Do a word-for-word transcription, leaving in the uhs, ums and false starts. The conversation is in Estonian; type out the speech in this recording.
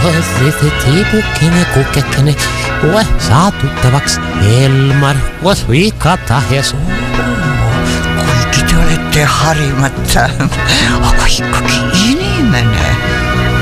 Tiibukene, kukekene, koe saa tuttavaks Elmar, koos Vika Tahes. Kuigi te olete harimata, aga ikkagi inimene.